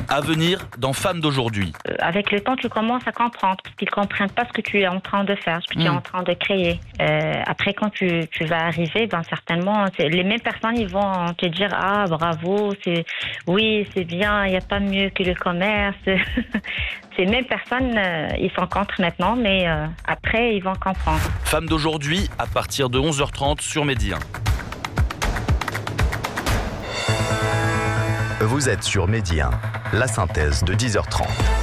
À venir dans Femmes d'aujourd'hui. Avec le temps, tu commences à comprendre parce qu'ils ne comprennent pas ce que tu es en train de faire, ce que tu es en train de créer. Après, quand tu vas arriver, certainement, les mêmes personnes, ils vont te dire « Ah, bravo, c'est bien, il n'y a pas mieux que le commerce. » Ces mêmes personnes, ils sont contre maintenant, mais après, ils vont comprendre. Femmes d'aujourd'hui, à partir de 11h30 sur Medi 1. Vous êtes sur Medi 1, la synthèse de 10h30.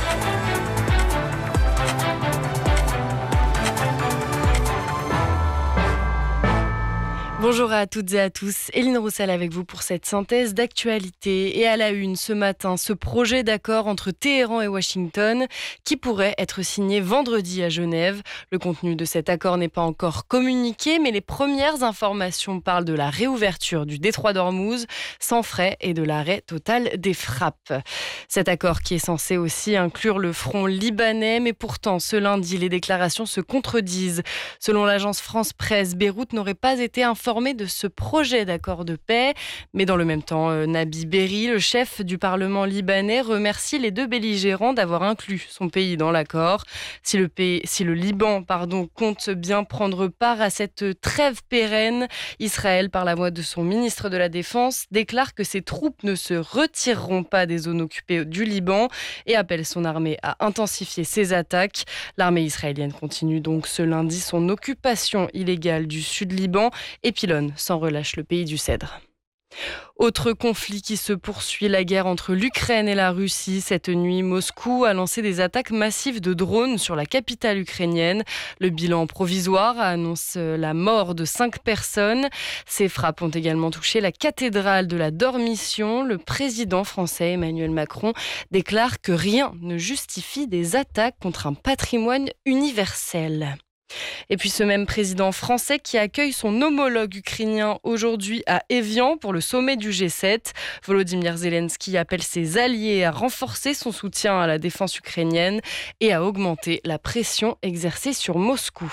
Bonjour à toutes et à tous, Eline Roussel avec vous pour cette synthèse d'actualité. Et à la une ce matin, ce projet d'accord entre Téhéran et Washington qui pourrait être signé vendredi à Genève. Le contenu de cet accord n'est pas encore communiqué, mais les premières informations parlent de la réouverture du détroit d'Ormuz sans frais et de l'arrêt total des frappes. Cet accord qui est censé aussi inclure le front libanais, mais pourtant ce lundi les déclarations se contredisent. Selon l'agence France Presse, Beyrouth n'aurait pas été informé de ce projet d'accord de paix. Mais dans le même temps, Nabi Berri, le chef du Parlement libanais, remercie les deux belligérants d'avoir inclus son pays dans l'accord. Si le Liban compte bien prendre part à cette trêve pérenne, Israël, par la voix de son ministre de la Défense, déclare que ses troupes ne se retireront pas des zones occupées du Liban et appelle son armée à intensifier ses attaques. L'armée israélienne continue donc ce lundi son occupation illégale du Sud-Liban et pilonne sans relâche le pays du Cèdre. Autre conflit qui se poursuit, la guerre entre l'Ukraine et la Russie. Cette nuit, Moscou a lancé des attaques massives de drones sur la capitale ukrainienne. Le bilan provisoire annonce la mort de 5 personnes. Ces frappes ont également touché la cathédrale de la Dormition. Le président français Emmanuel Macron déclare que rien ne justifie des attaques contre un patrimoine universel. Et puis ce même président français qui accueille son homologue ukrainien aujourd'hui à Évian pour le sommet du G7. Volodymyr Zelensky appelle ses alliés à renforcer son soutien à la défense ukrainienne et à augmenter la pression exercée sur Moscou.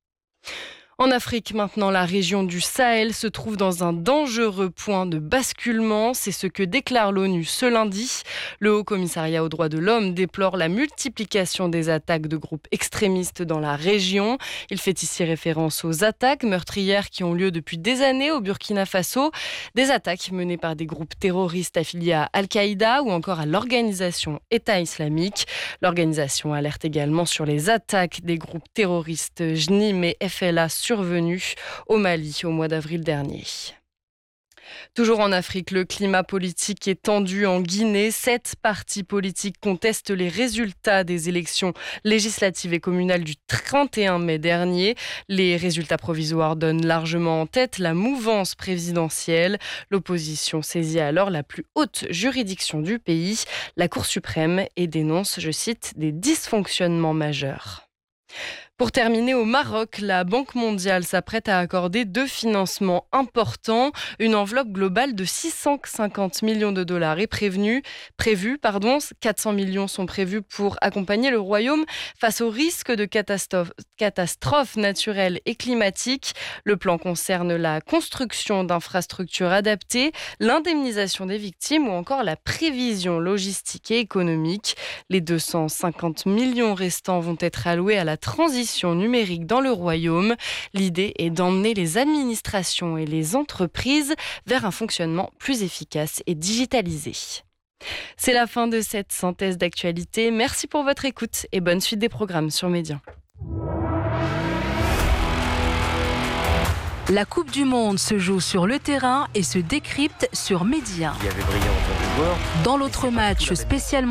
En Afrique, maintenant, la région du Sahel se trouve dans un dangereux point de basculement. C'est ce que déclare l'ONU ce lundi. Le Haut-Commissariat aux droits de l'homme déplore la multiplication des attaques de groupes extrémistes dans la région. Il fait ici référence aux attaques meurtrières qui ont lieu depuis des années au Burkina Faso. Des attaques menées par des groupes terroristes affiliés à Al-Qaïda ou encore à l'organisation État islamique. L'organisation alerte également sur les attaques des groupes terroristes JNIM et FLA survenu au Mali au mois d'avril dernier. Toujours en Afrique, le climat politique est tendu en Guinée. 7 partis politiques contestent les résultats des élections législatives et communales du 31 mai dernier. Les résultats provisoires donnent largement en tête la mouvance présidentielle. L'opposition saisit alors la plus haute juridiction du pays, la Cour suprême, et dénonce, je cite, des dysfonctionnements majeurs. Pour terminer, au Maroc, la Banque mondiale s'apprête à accorder 2 financements importants. Une enveloppe globale de 650 millions de dollars est prévue. 400 millions sont prévus pour accompagner le Royaume face aux risques de catastrophes naturelles et climatiques. Le plan concerne la construction d'infrastructures adaptées, l'indemnisation des victimes ou encore la prévision logistique et économique. Les 250 millions restants vont être alloués à la transition numérique dans le Royaume. L'idée est d'emmener les administrations et les entreprises vers un fonctionnement plus efficace et digitalisé. C'est la fin de cette synthèse d'actualité. Merci pour votre écoute et bonne suite des programmes sur Medi 1. La Coupe du Monde se joue sur le terrain et se décrypte sur Medi 1. Il y avait brillant pour les joueurs. Dans l'autre match spécialement